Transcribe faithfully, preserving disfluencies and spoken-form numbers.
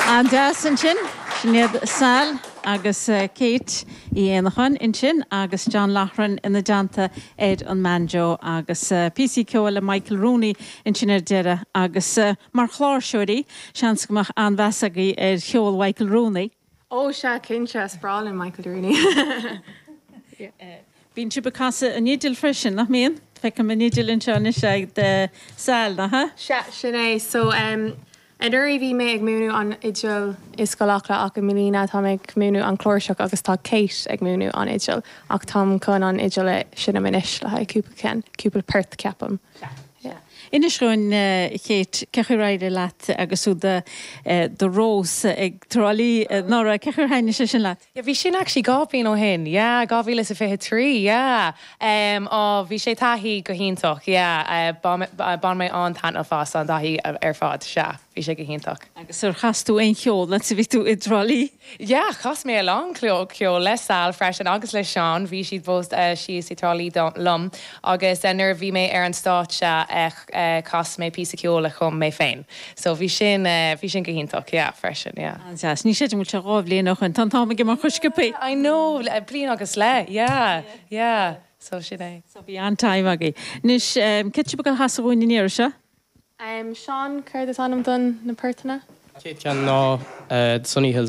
An das an sin, sinad Sal agus uh, Kate I éanachan in sin agus John Loughran in the Janta Ed an Manjo agus uh, P C Coel Michael Rooney in sin ar deire agus uh, mar chlár siúri seans gomach an vesagi ar Cheol Michael Rooney. Oh, sha kincha sprawling Michael Rooney. Bín si becasa a nídil freisin nach mian? Fecam a nídil in sean is ag de Sal na ha? Sha Sinead, so um and er vi me ag múnú an idil iscolachla ach milína tá ag múnú an chlóirseach agus tá Kate ag múnú an idil ach tam chun an idil sinna minis le ha cúpla cen cúpla perth ceapam. Inis roin uh, Kate cechuraide lat agus ú de uh, de rose ag trolí uh, nora cechurhaine se sin lat. Yeah, bhí sin actually gábhín ó hin, yeah, gábhíle sa fithe trí, yeah. Um, ó bhí sé taithí go híntoch, yeah, uh, ban mé an tanna fás an daithí ar fád, se, bhí sé go híntoch. Agus ar chasú ein cheol, let sa bhí tú i trolí? Yeah, chas mé lang cleo ceol le Sal freisin agus le Sean, bhí siad bóst uh, si si trolí lum, agus uh, nuair bhí mé ar an stát se ach uh, cos mé pí ceola chum mé féin. So bhí sin uh, bhí sin go híntoch, yeah, freisin, yeah. Ansas, ní sé mu se ráh léanoch an tan táma mar chuiscipaí. I know, blin agus le, yeah, yeah. So sin é. So bhí an taim agé. Nis, um, cit si bagal hasahúin in éir se? Um, Sean, chuir is anam dun na pertana? Kate Jan ná Sunny Hills